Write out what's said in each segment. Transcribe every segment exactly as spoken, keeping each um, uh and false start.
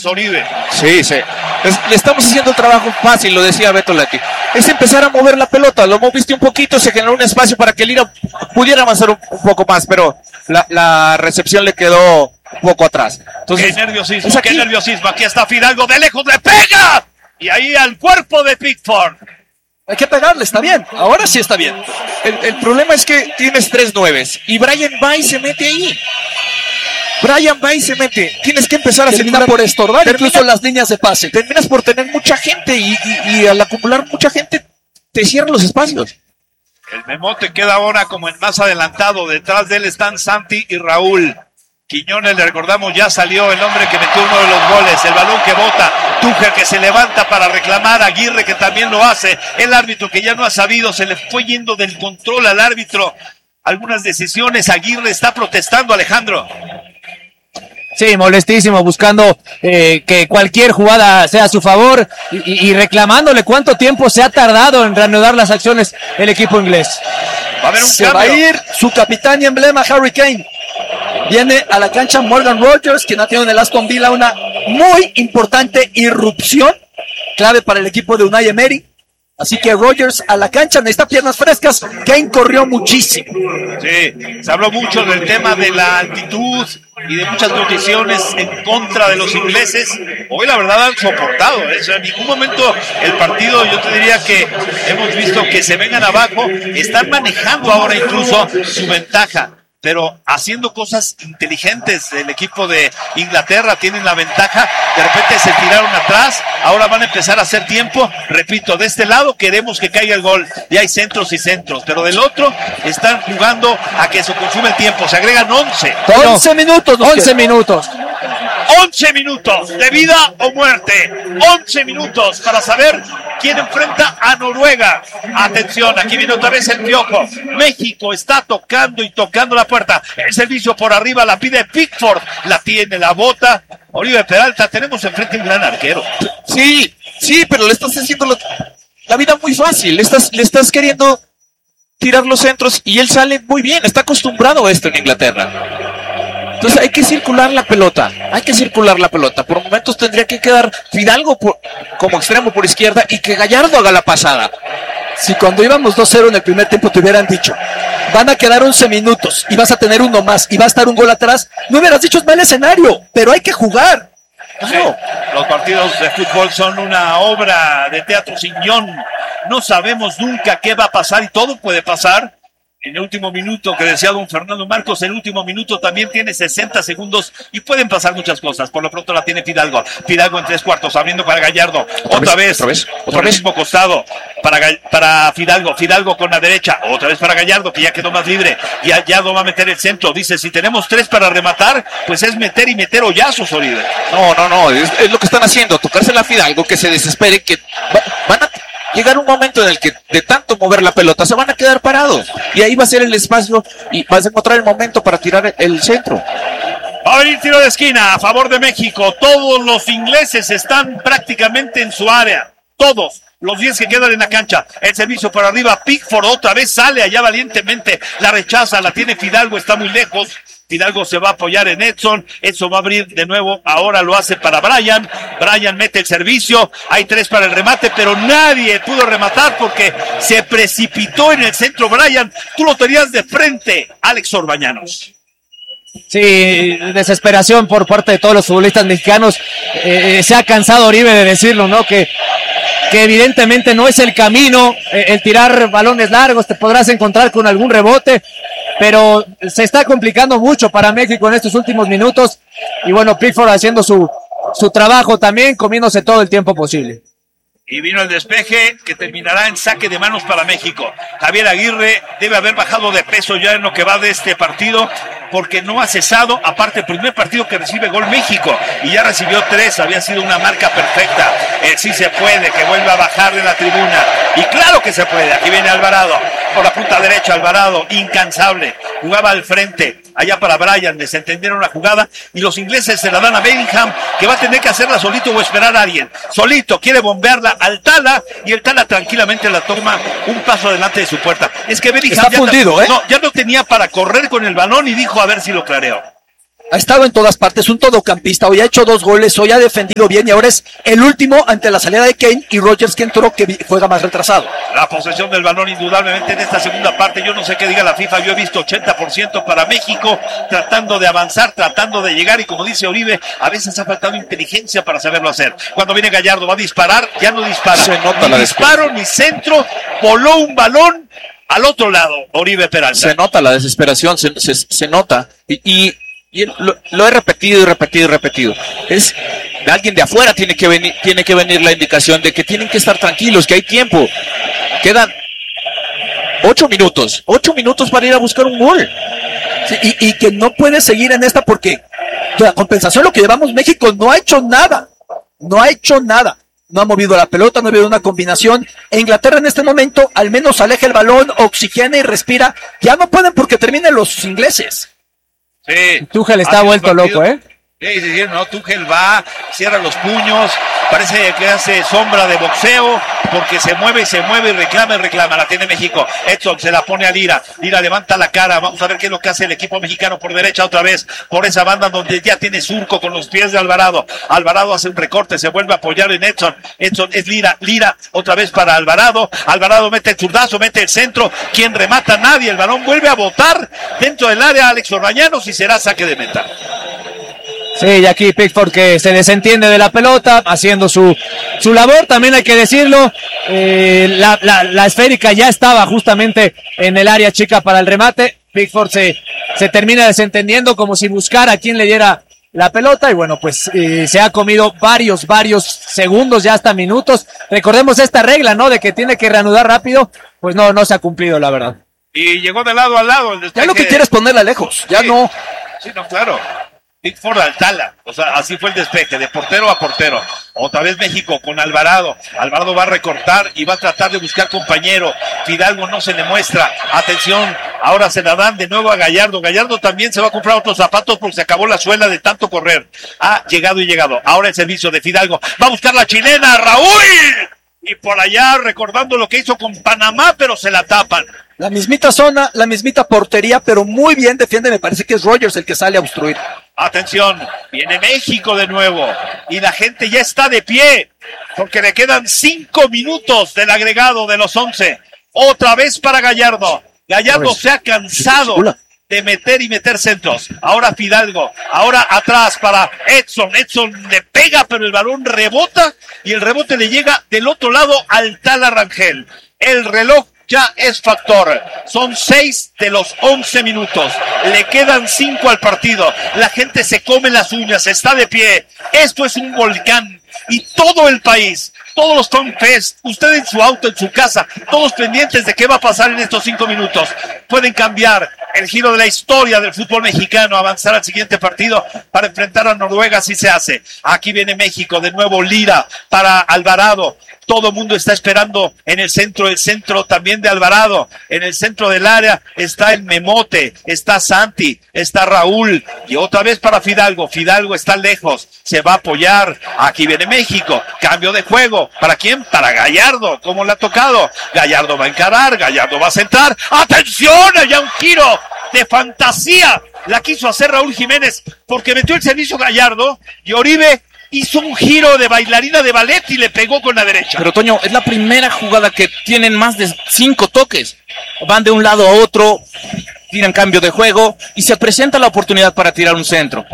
Oribe. Sí, sí. Es, le estamos haciendo el trabajo fácil, lo decía Beto Lati. Es empezar a mover la pelota. Lo moviste un poquito, se generó un espacio para que Lira pudiera avanzar un, un poco más, pero la, la recepción le quedó un poco atrás. Entonces, qué nerviosismo, qué nerviosismo. Aquí está Fidalgo, de lejos le pega. Y ahí al cuerpo de Pickford. Hay que pegarle, está bien. Ahora sí está bien. El, el problema es que tienes tres nueves y Brian Bay se mete ahí. Brian Bay se mete. Tienes que empezar a termina por estorbar termina, incluso las líneas de pase. Terminas por tener mucha gente y, y, y al acumular mucha gente te cierran los espacios. El memote queda ahora como en más adelantado. Detrás de él están Santi y Raúl. Quiñones, le recordamos, ya salió el hombre que metió uno de los goles. El balón que bota. Tuchel que se levanta para reclamar. Aguirre que también lo hace. El árbitro que ya no ha sabido. Se le fue yendo del control al árbitro. Algunas decisiones. Aguirre está protestando, Alejandro. Sí, molestísimo, buscando eh, que cualquier jugada sea a su favor y, y reclamándole cuánto tiempo se ha tardado en reanudar las acciones el equipo inglés. Va a haber un se cambio. Va a ir su capitán y emblema, Harry Kane. Viene a la cancha Morgan Rogers, quien ha tenido en el Aston Villa una muy importante irrupción, clave para el equipo de Unai Emery. Así que Rogers a la cancha, necesita piernas frescas. Kane corrió muchísimo. Sí, se habló mucho del tema de la altitud y de muchas noticiones en contra de los ingleses. Hoy la verdad han soportado, ¿eh? O sea, en ningún momento el partido, yo te diría que hemos visto que se vengan abajo, están manejando ahora incluso su ventaja, pero haciendo cosas inteligentes. El equipo de Inglaterra tienen la ventaja, de repente se tiraron atrás, ahora van a empezar a hacer tiempo. Repito, de este lado queremos que caiga el gol, y hay centros y centros, pero del otro están jugando a que se consume el tiempo, se agregan once. once minutos, once minutos. once minutos de vida o muerte, once minutos para saber quién enfrenta a Noruega. Atención, aquí viene otra vez el Piojo. México está tocando y tocando la puerta. El servicio por arriba la pide Pickford, la tiene, la bota Oribe Peralta. Tenemos enfrente un gran arquero. Sí, sí, pero le estás haciendo lo, la vida muy fácil. Le estás, le estás queriendo tirar los centros y él sale muy bien. Está acostumbrado a esto en Inglaterra. Entonces hay que circular la pelota, hay que circular la pelota. Por momentos tendría que quedar Fidalgo por, como extremo por izquierda y que Gallardo haga la pasada. Si cuando íbamos dos cero en el primer tiempo te hubieran dicho, van a quedar once minutos y vas a tener uno más y va a estar un gol atrás, no hubieras dicho es mal escenario, pero hay que jugar. Claro. Sí, los partidos de fútbol son una obra de teatro sin guión. No sabemos nunca qué va a pasar y todo puede pasar. En el último minuto que decía don Fernando Marcos, el último minuto también tiene sesenta segundos y pueden pasar muchas cosas. Por lo pronto la tiene Fidalgo. Fidalgo en tres cuartos, abriendo para Gallardo. Otra, otra vez, otra vez, otra vez. Mismo costado para, para Fidalgo. Fidalgo con la derecha. Otra vez para Gallardo, que ya quedó más libre. Y Gallardo va a meter el centro. Dice, si tenemos tres para rematar, pues es meter y meter hoyazos, Oribe. No, no, no. Es, es lo que están haciendo. Tocársela a Fidalgo, que se desespere, que va, van a llegar un momento en el que de tanto mover la pelota se van a quedar parados y ahí va a ser el espacio y vas a encontrar el momento para tirar el centro. Va a venir tiro de esquina a favor de México. Todos los ingleses están prácticamente en su área, todos los diez que quedan en la cancha. El servicio por arriba, Pickford otra vez sale allá valientemente, la rechaza, la tiene Fidalgo, está muy lejos. Fidalgo se va a apoyar en Edson. Edson va a abrir de nuevo. Ahora lo hace para Brian. Brian mete el servicio. Hay tres para el remate, pero nadie pudo rematar porque se precipitó en el centro Brian. Tú lo tenías de frente, Alex Orbañanos. Sí, desesperación por parte de todos los futbolistas mexicanos. Eh, se ha cansado Oribe de decirlo, ¿no? Que, que evidentemente no es el camino eh, el tirar balones largos. Te podrás encontrar con algún rebote, pero se está complicando mucho para México en estos últimos minutos. Y bueno, Pickford haciendo su, su trabajo también, comiéndose todo el tiempo posible. Y vino el despeje que terminará en saque de manos para México. Javier Aguirre debe haber bajado de peso ya en lo que va de este partido, porque no ha cesado. Aparte, el primer partido que recibe gol México y ya recibió tres, había sido una marca perfecta. El sí se puede, que vuelva a bajar de la tribuna. Y claro que se puede. Aquí viene Alvarado por la punta derecha. Alvarado, incansable, jugaba al frente, allá para Brian. Desentendieron la jugada y los ingleses se la dan a Bellingham, que va a tener que hacerla solito o esperar a alguien. Solito quiere bombearla al Tala y el Tala tranquilamente la toma un paso adelante de su puerta. Es que Bellingham está ya, fundido, ¿eh? no, ya no tenía para correr con el balón y dijo a ver si lo clareo. Ha estado en todas partes, un todocampista. Hoy ha hecho dos goles, hoy ha defendido bien y ahora es el último ante la salida de Kane y Rodgers que entró, que juega más retrasado. La posesión del balón indudablemente en esta segunda parte, yo no sé qué diga la FIFA, yo he visto ochenta por ciento para México, tratando de avanzar, tratando de llegar y como dice Oribe, a veces ha faltado inteligencia para saberlo hacer. Cuando viene Gallardo, va a disparar, ya no dispara. Se nota ni la disparo, ni centro, voló un balón al otro lado, Oribe Peralta. Se nota la desesperación, se, se, se nota. Y, y, y lo, lo he repetido y repetido y repetido. Es de alguien de afuera tiene que venir, tiene que venir la indicación de que tienen que estar tranquilos, que hay tiempo. Quedan ocho minutos, ocho minutos para ir a buscar un gol. Sí, y, y que no puede seguir en esta porque la compensación, lo que llevamos, México no ha hecho nada. No ha hecho nada. No ha movido la pelota, no ha habido una combinación. E Inglaterra en este momento al menos aleja el balón, oxigena y respira. Ya no pueden porque terminan los ingleses. Sí. Tuchel está vuelto loco, ¿eh? Sí, sí, sí, no, Tuchel va, cierra los puños, parece que hace sombra de boxeo, porque se mueve y se mueve y reclama y reclama. La tiene México. Edson se la pone a Lira. Lira levanta la cara. Vamos a ver qué es lo que hace el equipo mexicano por derecha otra vez, por esa banda donde ya tiene surco con los pies de Alvarado. Alvarado hace un recorte, se vuelve a apoyar en Edson. Edson es Lira. Lira otra vez para Alvarado. Alvarado mete el zurdazo, mete el centro. ¿Quién remata? Nadie. El balón vuelve a botar dentro del área Alex Orbañanos y será saque de meta. Sí, y aquí Pickford que se desentiende de la pelota, haciendo su, su labor, también hay que decirlo, eh, la, la, la esférica ya estaba justamente en el área chica para el remate, Pickford se, se termina desentendiendo como si buscara a quien le diera la pelota y bueno, pues eh, se ha comido varios, varios segundos, ya hasta minutos. Recordemos esta regla, ¿no? De que tiene que reanudar rápido, pues no, no se ha cumplido, la verdad. Y llegó de lado a lado el despeje. Ya lo que quieres es ponerla lejos, ya sí. no. Sí, no, claro. Pickford al tala, o sea, así fue el despeje, de portero a portero. Otra vez México con Alvarado. Alvarado va a recortar y va a tratar de buscar compañero. Fidalgo no se le muestra. Atención, ahora se la dan de nuevo a Gallardo. Gallardo también se va a comprar otros zapatos porque se acabó la suela de tanto correr. Ha llegado y llegado. Ahora el servicio de Fidalgo. Va a buscar la chilena, Raúl. Y por allá recordando lo que hizo con Panamá, pero se la tapan. La mismita zona, la mismita portería, pero muy bien defiende. Me parece que es Rodgers el que sale a obstruir. Atención, viene México de nuevo y la gente ya está de pie porque le quedan cinco minutos del agregado de los once. Otra vez para Gallardo. Gallardo se ha cansado de meter y meter centros. Ahora Fidalgo, ahora atrás para Edson. Edson le pega, pero el balón rebota y el rebote le llega del otro lado al Tala Rangel. El reloj ya es factor. Son seis de los once minutos. Le quedan cinco al partido. La gente se come las uñas, está de pie. Esto es un volcán. Y todo el país, todos los fanfest, usted en su auto, en su casa, todos pendientes de qué va a pasar en estos cinco minutos. Pueden cambiar el giro de la historia del fútbol mexicano, avanzar al siguiente partido para enfrentar a Noruega si se hace. Aquí viene México, de nuevo Lira para Alvarado. Todo el mundo está esperando en el centro, el centro también de Alvarado. En el centro del área está el Memote, está Santi, está Raúl. Y otra vez para Fidalgo. Fidalgo está lejos, se va a apoyar. Aquí viene México, cambio de juego. ¿Para quién? Para Gallardo, como le ha tocado. Gallardo va a encarar, Gallardo va a centrar. ¡Atención! Allá un giro de fantasía. La quiso hacer Raúl Jiménez porque metió el servicio Gallardo y Oribe hizo un giro de bailarina de ballet y le pegó con la derecha. Pero Toño, es la primera jugada que tienen más de cinco toques. Van de un lado a otro, tiran cambio de juego y se presenta la oportunidad para tirar un centro.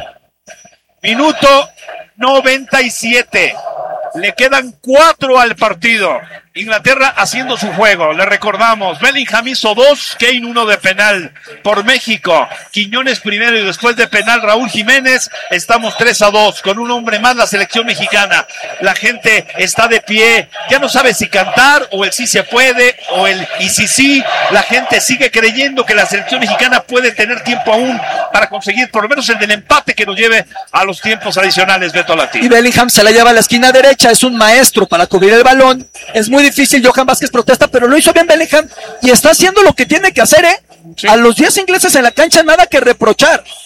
Minuto noventa y siete. Le quedan cuatro al partido. Inglaterra haciendo su juego. Le recordamos, Bellingham hizo dos, Kane uno de penal por México. Quiñones primero y después de penal Raúl Jiménez. Estamos tres a dos con un hombre más la selección mexicana. La gente está de pie. Ya no sabe si cantar o el sí se puede o el y si sí. La gente sigue creyendo que la selección mexicana puede tener tiempo aún para conseguir por lo menos el del empate que nos lleve a los tiempos adicionales, Beto Lati. Y Bellingham se la lleva a la esquina derecha. Es un maestro para cubrir el balón. Es muy difícil, Johan Vázquez protesta, pero lo hizo bien Bellingham y está haciendo lo que tiene que hacer, ¿eh? Sí. A los diez ingleses en la cancha nada que reprochar.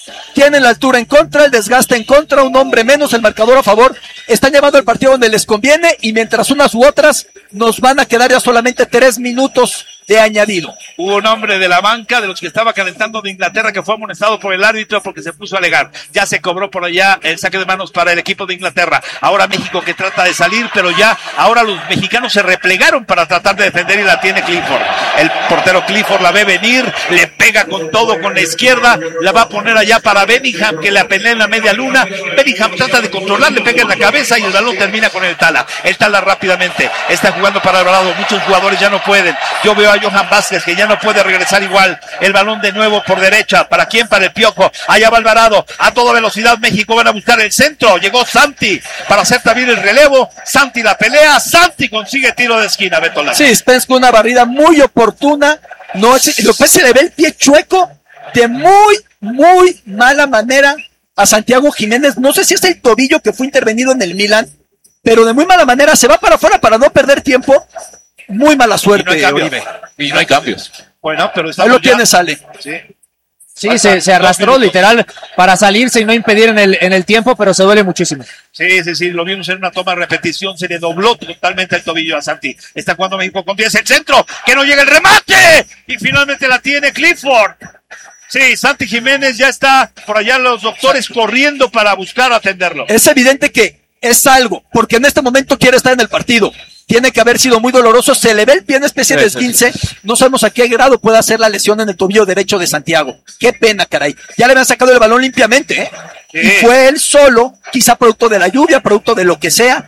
Tienen la altura en contra, el desgaste en contra, un hombre menos, el marcador a favor. Están llevando el partido donde les conviene y mientras unas u otras nos van a quedar ya solamente tres minutos de añadido. Hubo un hombre de la banca, de los que estaba calentando de Inglaterra, que fue amonestado por el árbitro porque se puso a alegar. Ya se cobró por allá el saque de manos para el equipo de Inglaterra. Ahora México que trata de salir, pero ya ahora los mexicanos se replegaron para tratar de defender y la tiene Clifford. El portero Clifford la ve venir, le pega con todo con la izquierda, la va a poner allá para Bellingham, que la pelea en la media luna. Bellingham trata de controlar, le pega en la cabeza y el balón termina con el Tala. El Tala rápidamente está jugando para Alvarado. Muchos jugadores ya no pueden. Yo veo a Johan Vázquez que ya no puede regresar igual. El balón de nuevo por derecha. ¿Para quién? Para el Piojo. Allá va Alvarado. A toda velocidad México van a buscar el centro. Llegó Santi para hacer también el relevo. Santi la pelea. Santi consigue tiro de esquina. Beto Lara. Sí, Spence con una barrida muy oportuna. No, lo que se le ve el pie chueco de muy, muy mala manera a Santiago Jiménez. No sé si es el tobillo que fue intervenido en el Milan, pero de muy mala manera se va para afuera para no perder tiempo. Muy mala suerte. Y no hay cambio. Y no hay cambios. Bueno, pero ahí lo tiene, sale. Sí. Sí, se, se arrastró literal para salirse y no impedir en el, en el tiempo, pero se duele muchísimo. Sí, sí, sí, lo vimos en una toma de repetición, se le dobló totalmente el tobillo a Santi. Está jugando México con diez, el centro, que no llega el remate, y finalmente la tiene Clifford. Sí, Santi Jiménez ya está por allá los doctores corriendo para buscar atenderlo. Es evidente que es algo, porque en este momento quiere estar en el partido. Tiene que haber sido muy doloroso, se le ve el pie en especie de esguince, no sabemos a qué grado puede hacer la lesión en el tobillo derecho de Santiago. Qué pena, caray. Ya le habían sacado el balón limpiamente, ¿eh? Sí. Y fue él solo, quizá producto de la lluvia, producto de lo que sea.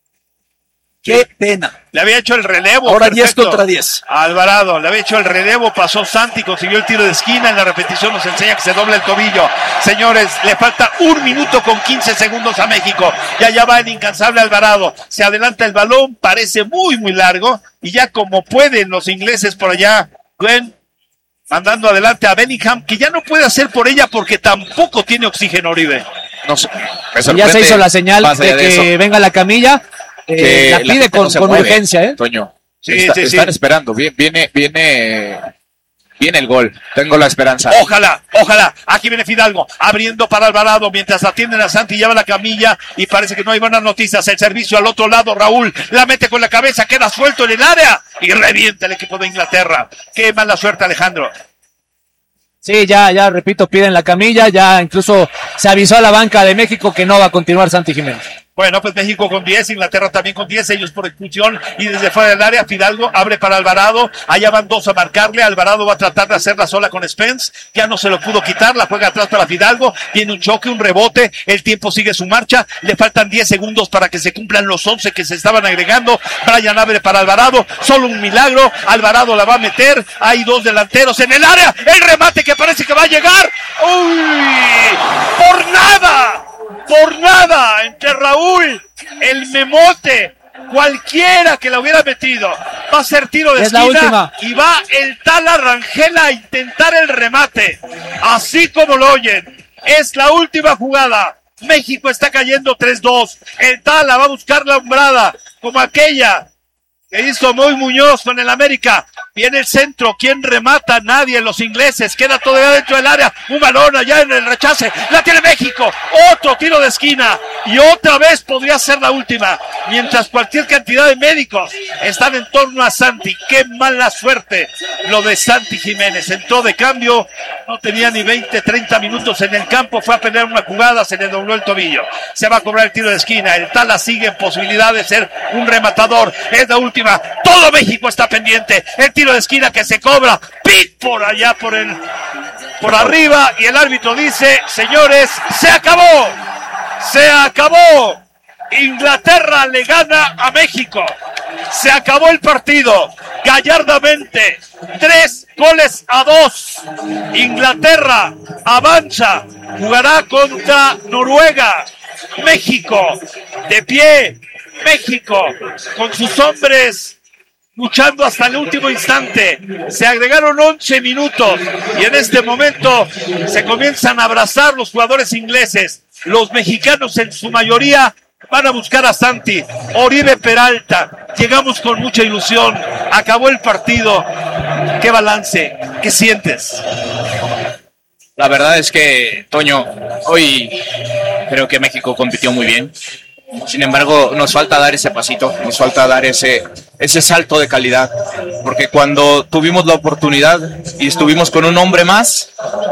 Qué pena. Le había hecho el relevo. Ahora diez contra diez. Alvarado, le había hecho el relevo, pasó Santi, consiguió el tiro de esquina. En la repetición nos enseña que se dobla el tobillo. Señores, le falta un minuto con quince segundos a México. Ya ya va el incansable Alvarado. Se adelanta el balón, parece muy, muy largo. Y ya como pueden los ingleses por allá, Gwen, mandando adelante a Bellingham, que ya no puede hacer por ella porque tampoco tiene oxígeno, Oribe. No sé. Ya se hizo la señal de que venga la camilla. Eh, la pide la con, no con urgencia, ¿eh? Toño, sí, está, sí, están sí. esperando, viene, viene, viene, viene el gol, tengo la esperanza. Ojalá, ojalá, aquí viene Fidalgo, abriendo para Alvarado, mientras atienden a Santi, lleva la camilla, y parece que no hay buenas noticias, el servicio al otro lado, Raúl, la mete con la cabeza, queda suelto en el área, y revienta el equipo de Inglaterra. Qué mala suerte, Alejandro. Sí, ya, ya, repito, piden la camilla, ya incluso se avisó a la banca de México que no va a continuar Santi Jiménez. Bueno, pues México con diez, Inglaterra también con diez, ellos por expulsión, y desde fuera del área, Fidalgo abre para Alvarado, allá van dos a marcarle, Alvarado va a tratar de hacerla sola con Spence, ya no se lo pudo quitar, la juega atrás para Fidalgo, viene un choque, un rebote, el tiempo sigue su marcha, le faltan diez segundos para que se cumplan los once que se estaban agregando, Brian abre para Alvarado, solo un milagro, Alvarado la va a meter, hay dos delanteros en el área, el remate que parece que va a llegar, ¡uy! ¡Por nada! Por nada, entre Raúl, el Memote, cualquiera que la hubiera metido, va a ser tiro de es esquina y va el Tala Rangel a intentar el remate, así como lo oyen, es la última jugada, México está cayendo tres dos, el Tala va a buscar la hombrada, como aquella que hizo Moy Muñoz con el América. Viene el centro, ¿quién remata? Nadie, los ingleses, queda todavía dentro del área, un balón allá en el rechace, la tiene México, otro tiro de esquina, y otra vez podría ser la última, mientras cualquier cantidad de médicos están en torno a Santi. Qué mala suerte lo de Santi Jiménez, entró de cambio, no tenía ni veinte, treinta minutos en el campo, fue a pelear una jugada, se le dobló el tobillo, se va a cobrar el tiro de esquina, el Tala sigue en posibilidad de ser un rematador, es la última, todo México está pendiente, el tiro de esquina que se cobra, pit por allá por el por arriba, y el árbitro dice, señores, se acabó, se acabó, Inglaterra le gana a México, se acabó el partido, gallardamente, tres goles a dos, Inglaterra avanza, jugará contra Noruega, México de pie, México con sus hombres luchando hasta el último instante, se agregaron once minutos y en este momento se comienzan a abrazar los jugadores ingleses, los mexicanos en su mayoría van a buscar a Santi, Oribe Peralta, llegamos con mucha ilusión, acabó el partido, qué balance, qué sientes. La verdad es que, Toño, hoy creo que México compitió muy bien. Sin embargo, nos falta dar ese pasito, nos falta dar ese, ese salto de calidad. Porque cuando tuvimos la oportunidad y estuvimos con un hombre más,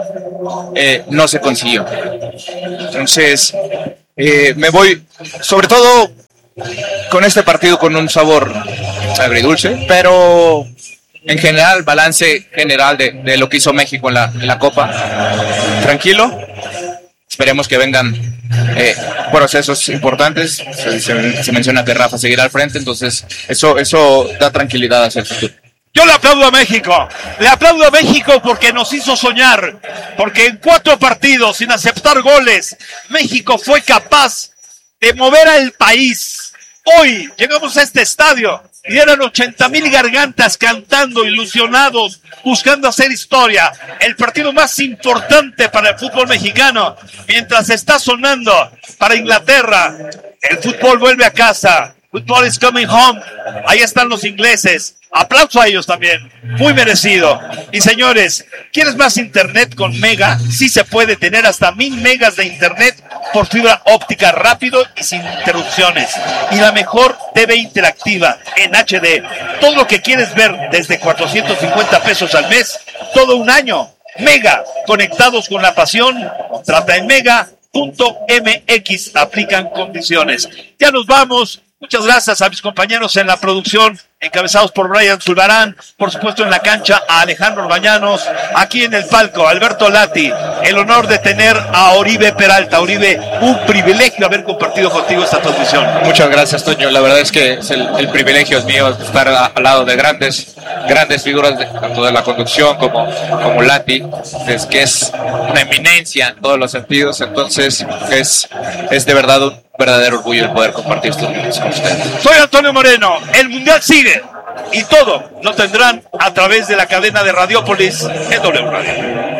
eh, no se consiguió. Entonces, eh, me voy, sobre todo con este partido, con un sabor agridulce, pero en general, balance general de, de lo que hizo México en la, en la Copa. Tranquilo. Esperemos que vengan eh, procesos importantes. Se, se, se menciona que Rafa seguirá al frente, entonces eso, eso da tranquilidad hacia el futuro. Yo le aplaudo a México, le aplaudo a México porque nos hizo soñar, porque en cuatro partidos sin aceptar goles, México fue capaz de mover al país. Hoy llegamos a este estadio y eran ochenta mil gargantas cantando, ilusionados, buscando hacer historia. El partido más importante para el fútbol mexicano, mientras está sonando para Inglaterra. El fútbol vuelve a casa. Football is coming home. Ahí están los ingleses. Aplauso a ellos también. Muy merecido. Y señores, ¿quieres más internet con Mega? Sí se puede tener hasta mil megas de internet por fibra óptica rápido y sin interrupciones. Y la mejor T V interactiva en H D. Todo lo que quieres ver desde cuatrocientos cincuenta pesos al mes, todo un año. Mega, conectados con la pasión. Trata en mega punto m x. Aplican condiciones. Ya nos vamos. Muchas gracias a mis compañeros en la producción, encabezados por Brian Zulbarán, por supuesto en la cancha a Alejandro Bañanos, aquí en el palco Alberto Lati, el honor de tener a Oribe Peralta. Oribe, un privilegio haber compartido contigo esta transmisión. Muchas gracias, Toño, la verdad es que es el, el privilegio es mío estar a, al lado de grandes, grandes figuras, de, tanto de la conducción como, como Lati, es que es una eminencia en todos los sentidos, entonces es, es de verdad un verdadero orgullo el poder compartir estos minutos con ustedes. Soy Antonio Moreno, el Mundial sigue y todo lo tendrán a través de la cadena de Radiopolis en W Radio.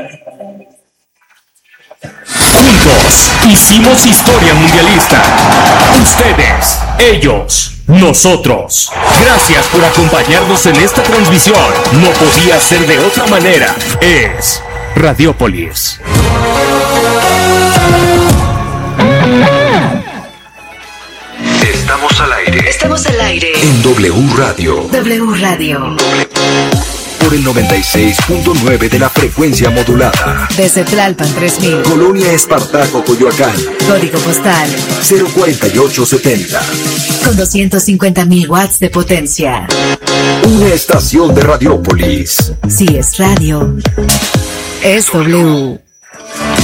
Juntos hicimos historia mundialista. Ustedes, ellos, nosotros. Gracias por acompañarnos en esta transmisión. No podía ser de otra manera. Es Radiopolis. Estamos al aire. Estamos al aire. En W Radio. W Radio. Por el noventa y seis punto nueve de la frecuencia modulada. Desde Tlalpan tres mil. Colonia Espartaco, Coyoacán. Código postal cero cuarenta y ocho setenta. Con doscientos cincuenta mil watts de potencia. Una estación de Radiopolis. Si es radio, es W.